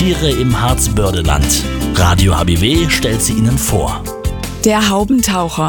Tiere im Harzbördeland. Radio HBW stellt sie Ihnen vor. Der Haubentaucher.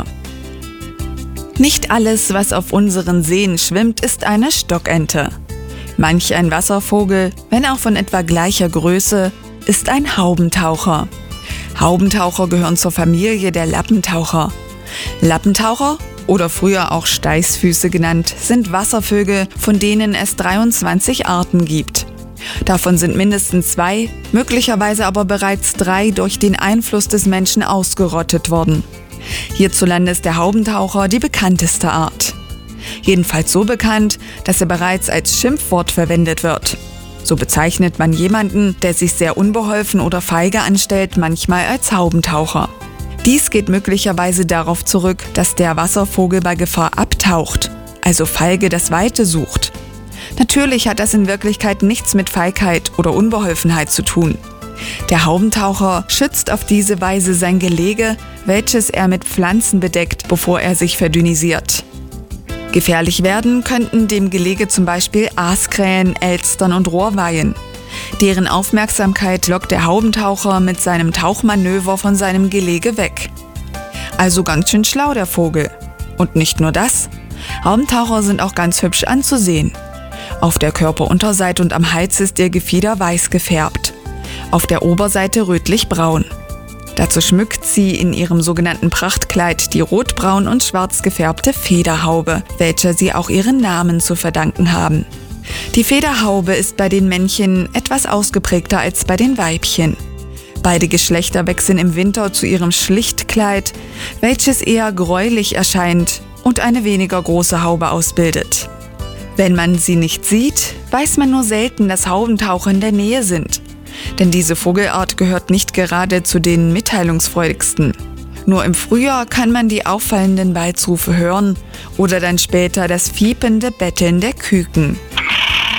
Nicht alles, was auf unseren Seen schwimmt, ist eine Stockente. Manch ein Wasservogel, wenn auch von etwa gleicher Größe, ist ein Haubentaucher. Haubentaucher gehören zur Familie der Lappentaucher. Lappentaucher, oder früher auch Steißfüße genannt, sind Wasservögel, von denen es 23 Arten gibt. Davon sind mindestens 2, möglicherweise aber bereits 3 durch den Einfluss des Menschen ausgerottet worden. Hierzulande ist der Haubentaucher die bekannteste Art. Jedenfalls so bekannt, dass er bereits als Schimpfwort verwendet wird. So bezeichnet man jemanden, der sich sehr unbeholfen oder feige anstellt, manchmal als Haubentaucher. Dies geht möglicherweise darauf zurück, dass der Wasservogel bei Gefahr abtaucht, also feige das Weite sucht. Natürlich hat das in Wirklichkeit nichts mit Feigheit oder Unbeholfenheit zu tun. Der Haubentaucher schützt auf diese Weise sein Gelege, welches er mit Pflanzen bedeckt, bevor er sich verdünnisiert. Gefährlich werden könnten dem Gelege zum Beispiel Aaskrähen, Elstern und Rohrweihen. Deren Aufmerksamkeit lockt der Haubentaucher mit seinem Tauchmanöver von seinem Gelege weg. Also ganz schön schlau der Vogel. Und nicht nur das, Haubentaucher sind auch ganz hübsch anzusehen. Auf der Körperunterseite und am Hals ist ihr Gefieder weiß gefärbt, auf der Oberseite rötlich-braun. Dazu schmückt sie in ihrem sogenannten Prachtkleid die rotbraun und schwarz gefärbte Federhaube, welcher sie auch ihren Namen zu verdanken haben. Die Federhaube ist bei den Männchen etwas ausgeprägter als bei den Weibchen. Beide Geschlechter wechseln im Winter zu ihrem Schlichtkleid, welches eher gräulich erscheint und eine weniger große Haube ausbildet. Wenn man sie nicht sieht, weiß man nur selten, dass Haubentaucher in der Nähe sind. Denn diese Vogelart gehört nicht gerade zu den mitteilungsfreudigsten. Nur im Frühjahr kann man die auffallenden Balzrufe hören oder dann später das fiepende Betteln der Küken.